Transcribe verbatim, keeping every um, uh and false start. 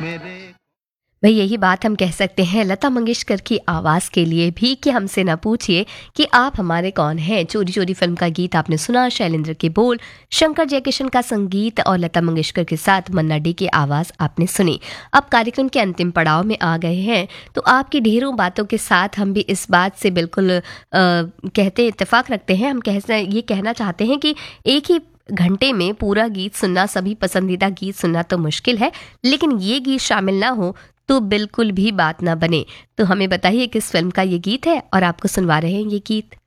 भाई यही बात हम कह सकते हैं लता मंगेशकर की आवाज़ के लिए भी कि हमसे ना पूछिए कि आप हमारे कौन हैं। चोरी चोरी फिल्म का गीत आपने सुना, शैलेंद्र के बोल, शंकर जयकिशन का संगीत और लता मंगेशकर के साथ मन्ना डे की आवाज़ आपने सुनी। अब कार्यक्रम के अंतिम पड़ाव में आ गए हैं, तो आपकी ढेरों बातों के साथ हम भी इस बात से बिल्कुल आ, कहते इत्तेफाक रखते हैं। हम कह ये कहना चाहते हैं कि एक ही घंटे में पूरा गीत सुनना, सभी पसंदीदा गीत सुनना तो मुश्किल है, लेकिन ये गीत शामिल ना हो तो बिल्कुल भी बात ना बने। तो हमें बताइए किस फिल्म का ये गीत है और आपको सुनवा रहे हैं ये गीत।